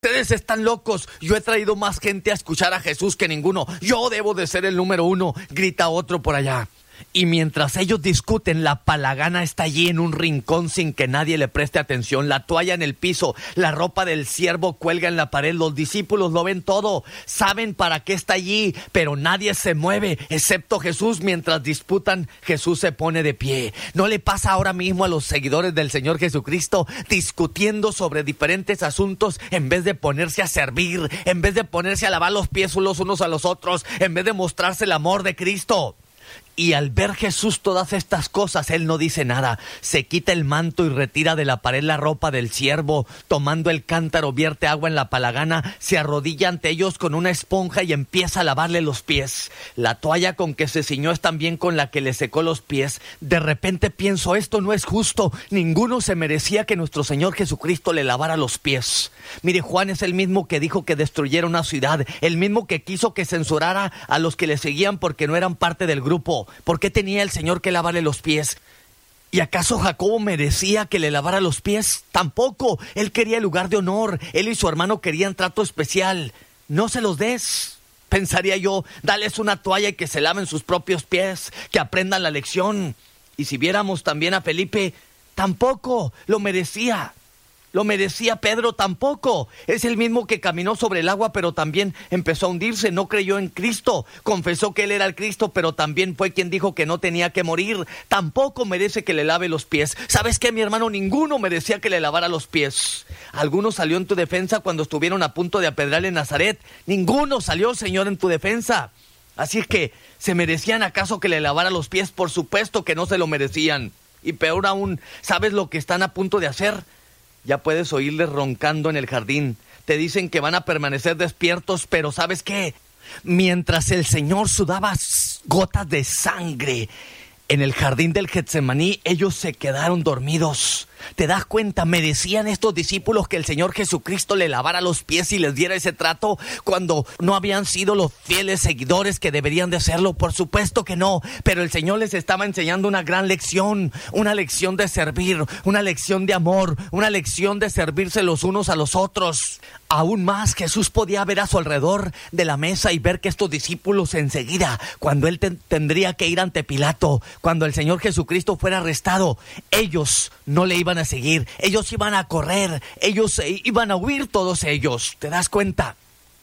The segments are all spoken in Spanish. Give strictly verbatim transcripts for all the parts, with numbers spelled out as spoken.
Ustedes están locos, yo he traído más gente a escuchar a Jesús que ninguno. Yo debo de ser el número uno, grita otro por allá. Y mientras ellos discuten, la palagana está allí en un rincón sin que nadie le preste atención. La toalla en el piso, la ropa del siervo cuelga en la pared. Los discípulos lo ven todo, saben para qué está allí, pero nadie se mueve, excepto Jesús. Mientras disputan, Jesús se pone de pie. ¿No le pasa ahora mismo a los seguidores del Señor Jesucristo, discutiendo sobre diferentes asuntos, en vez de ponerse a servir, en vez de ponerse a lavar los pies los unos a los otros, en vez de mostrarse el amor de Cristo? Y al ver Jesús todas estas cosas, Él no dice nada. Se quita el manto y retira de la pared la ropa del siervo. Tomando el cántaro, vierte agua en la palagana, se arrodilla ante ellos con una esponja y empieza a lavarle los pies. La toalla con que se ciñó es también con la que le secó los pies. De repente pienso, esto no es justo. Ninguno se merecía que nuestro Señor Jesucristo le lavara los pies. Mire, Juan es el mismo que dijo que destruyera una ciudad, el mismo que quiso que censurara a los que le seguían porque no eran parte del grupo. ¿Por qué tenía el Señor que lavarle los pies? ¿Y acaso Jacobo merecía que le lavara los pies? Tampoco. Él quería el lugar de honor. Él y su hermano querían trato especial. No se los des. Pensaría yo, dales una toalla y que se laven sus propios pies, que aprendan la lección. Y si viéramos también a Felipe, tampoco lo merecía. Lo merecía Pedro, tampoco. Es el mismo que caminó sobre el agua, pero también empezó a hundirse. No creyó en Cristo. Confesó que Él era el Cristo, pero también fue quien dijo que no tenía que morir. Tampoco merece que le lave los pies. ¿Sabes qué, mi hermano? Ninguno merecía que le lavara los pies. ¿Alguno salió en tu defensa cuando estuvieron a punto de apedrearle en Nazaret? Ninguno salió, Señor, en tu defensa. Así es que, ¿se merecían acaso que le lavara los pies? Por supuesto que no se lo merecían. Y peor aún, ¿sabes lo que están a punto de hacer? Ya puedes oírles roncando en el jardín. Te dicen que van a permanecer despiertos, pero ¿sabes qué? Mientras el Señor sudaba gotas de sangre en el jardín del Getsemaní, ellos se quedaron dormidos. ¿Te das cuenta? ¿Merecían estos discípulos que el Señor Jesucristo le lavara los pies y les diera ese trato cuando no habían sido los fieles seguidores que deberían de serlo? Por supuesto que no, pero el Señor les estaba enseñando una gran lección, una lección de servir, una lección de amor, una lección de servirse los unos a los otros. Aún más, Jesús podía ver a su alrededor de la mesa y ver que estos discípulos enseguida, cuando Él te- tendría que ir ante Pilato, cuando el Señor Jesucristo fuera arrestado, ellos no le iban a seguir, ellos iban a correr, ellos eh, iban a huir todos ellos. ¿Te das cuenta?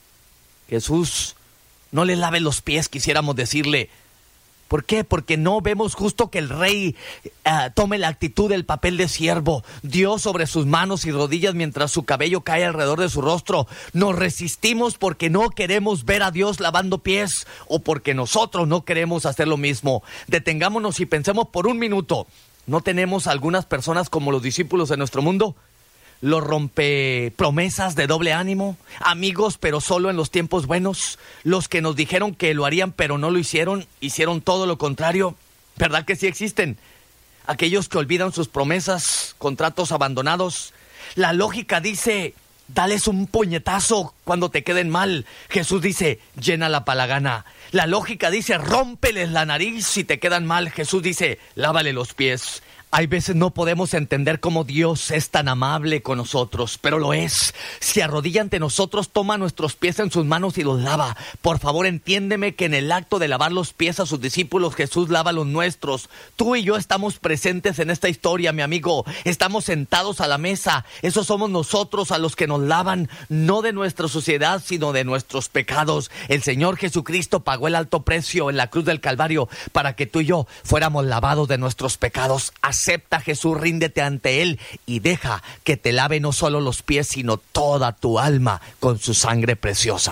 Jesús no le lave los pies, quisiéramos decirle. ¿Por qué? Porque no vemos justo que el rey uh, tome la actitud del papel de siervo. Dios sobre sus manos y rodillas mientras su cabello cae alrededor de su rostro. Nos resistimos porque no queremos ver a Dios lavando pies o porque nosotros no queremos hacer lo mismo. Detengámonos y pensemos por un minuto. ¿No tenemos algunas personas como los discípulos de nuestro mundo? Los rompepromesas de doble ánimo, amigos pero solo en los tiempos buenos, los que nos dijeron que lo harían pero no lo hicieron, hicieron todo lo contrario. ¿Verdad que sí existen? Aquellos que olvidan sus promesas, contratos abandonados. La lógica dice, dales un puñetazo cuando te queden mal. Jesús dice, llena la palagana. La lógica dice, rómpeles la nariz si te quedan mal. Jesús dice, lávale los pies. Hay veces no podemos entender cómo Dios es tan amable con nosotros, pero lo es. Se arrodilla ante nosotros, toma nuestros pies en sus manos y los lava. Por favor, entiéndeme que en el acto de lavar los pies a sus discípulos, Jesús lava los nuestros. Tú y yo estamos presentes en esta historia, mi amigo. Estamos sentados a la mesa. Esos somos nosotros a los que nos lavan, no de nuestra suciedad, sino de nuestros pecados. El Señor Jesucristo pagó el alto precio en la cruz del Calvario para que tú y yo fuéramos lavados de nuestros pecados. Acepta a Jesús, ríndete ante Él y deja que te lave no solo los pies, sino toda tu alma con su sangre preciosa.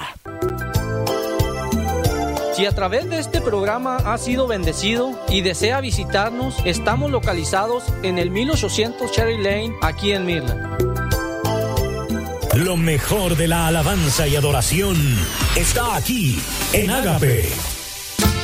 Si a través de este programa ha sido bendecido y desea visitarnos, estamos localizados en el mil ochocientos Cherry Lane, aquí en Midland. Lo mejor de la alabanza y adoración está aquí en Ágape.